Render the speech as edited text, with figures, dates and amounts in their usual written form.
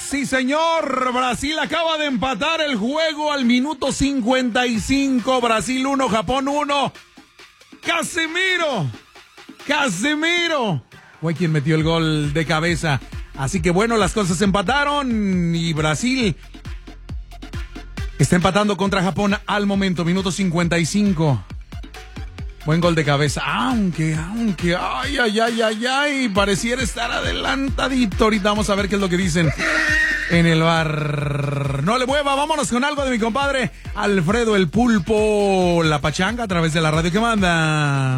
Sí, señor. Brasil acaba de empatar el juego al minuto 55. Brasil 1, Japón 1. Casemiro fue quien metió el gol de cabeza. Así que bueno, las cosas empataron y Brasil está empatando contra Japón al momento, minuto 55. Buen gol de cabeza, aunque, ay, pareciera estar adelantadito. Ahorita vamos a ver qué es lo que dicen en el bar. No le mueva, vámonos con algo de mi compadre Alfredo el Pulpo, la pachanga a través de la radio que manda.